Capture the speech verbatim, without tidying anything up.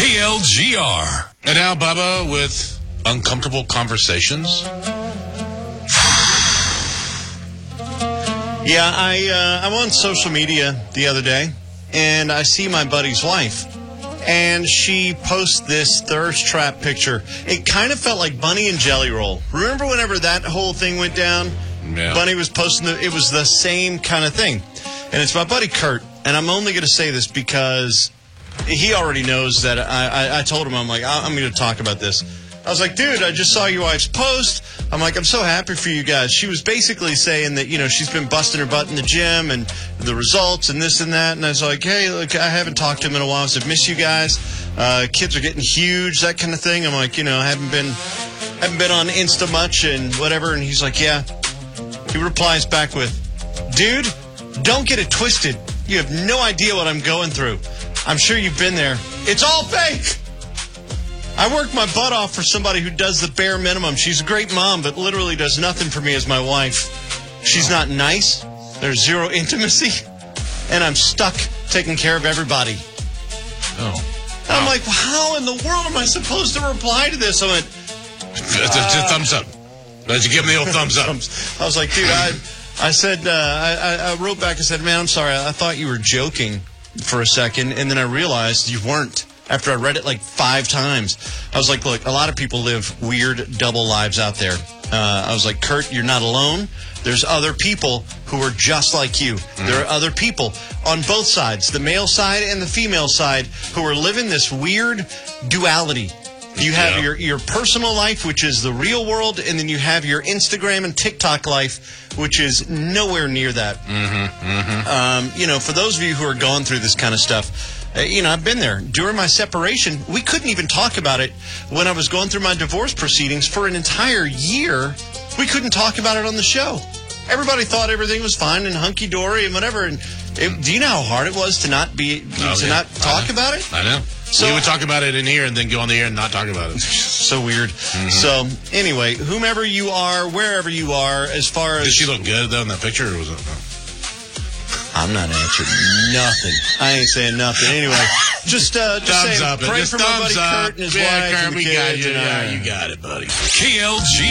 K L G R. And now, Bubba, with uncomfortable conversations. Yeah, I uh, I'm on social media the other day, and I see my buddy's wife, and she posts this thirst trap picture. It kind of felt like Bunny and Jelly Roll. Remember whenever that whole thing went down? Yeah. Bunny was posting, the, it was the same kind of thing. And it's my buddy Kurt, and I'm only going to say this because he already knows that I, I, I told him, I'm like, I'm going to talk about this. I was like, dude, I just saw your wife's post. I'm like, I'm so happy for you guys. She was basically saying that, you know, she's been busting her butt in the gym and the results and this and that. And I was like, hey, look, I haven't talked to him in a while. I said, miss you guys. Uh, kids are getting huge, that kind of thing. I'm like, you know, I haven't been, haven't been on Insta much and whatever. And he's like, yeah. He replies back with, dude, don't get it twisted. You have no idea what I'm going through. I'm sure you've been there. It's all fake. I work my butt off for somebody who does the bare minimum. She's a great mom, but literally does nothing for me as my wife. She's not nice. There's zero intimacy. And I'm stuck taking care of everybody. Oh. And I'm like, how in the world am I supposed to reply to this? I went, Just, just uh, thumbs up. Let's you give me the old thumbs up. I was like, dude, I, I said, uh, I, I wrote back and said, man, I'm sorry. I thought you were joking for a second, and then I realized you weren't. After I read it like five times, I was like, look, a lot of people live weird double lives out there. Uh, I was like, Kurt, you're not alone. There's other people who are just like you. Mm. There are other people on both sides, the male side and the female side, who are living this weird duality. You have yeah. your, your personal life, which is the real world, and then you have your Instagram and TikTok life, which is nowhere near that. Mm-hmm, mm-hmm. Um, you know, for those of you who are going through this kind of stuff, uh, you know, I've been there. During my separation, we couldn't even talk about it when I was going through my divorce proceedings for an entire year. We couldn't talk about it on the show. Everybody thought everything was fine and hunky-dory and whatever. And it, do you know how hard it was to not be oh, to yeah. not talk about it? I know. So we would talk about it in here and then go on the air and not talk about it. So weird. Mm-hmm. So anyway, whomever you are, wherever you are, as far as... Did she look good, though, in that picture? Or was it... I'm not answering nothing. I ain't saying nothing. Anyway, just, uh, just thumbs saying, up. pray Just for my buddy up. Kurt and his yeah, wife Kurt, and the we kids. got you. And, uh, yeah, you got it, buddy. K L G